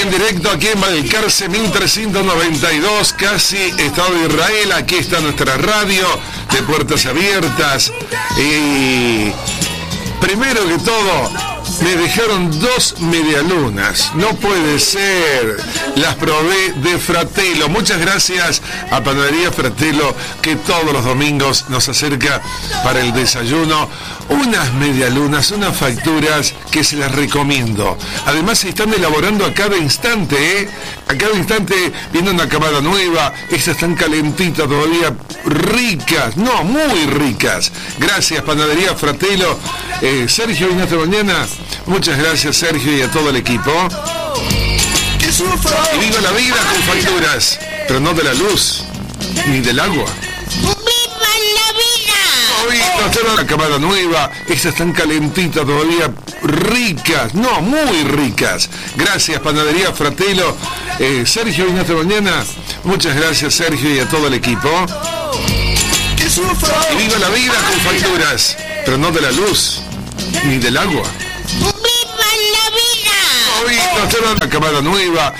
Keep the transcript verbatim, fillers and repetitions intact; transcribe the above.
en directo aquí en Balcarce mil trescientos noventa y dos, casi Estado de Israel. Aquí está nuestra radio de puertas abiertas. Y primero que todo, me dejaron dos medialunas. No puede ser. Las probé de Fratello. Muchas gracias a Panadería Fratello, que todos los domingos nos acerca para el desayuno unas medialunas, unas facturas que se las recomiendo. Además se están elaborando a cada instante, ¿eh? A cada instante viene una camada nueva. Estas están calentitas todavía, ricas, no, muy ricas. Gracias Panadería Fratello. Eh, Sergio, ¿y esta mañana? Muchas gracias Sergio y a todo el equipo. Y viva la vida con facturas, pero no de la luz, ni del agua. Una camada nueva, estas están calentitas todavía, ricas, no, muy ricas. Gracias Panadería Fratello. Eh, Sergio, ¿y esta mañana? Muchas gracias Sergio y a todo el equipo. Y viva la vida con facturas, pero no de la luz, ni del agua. Una camada nueva,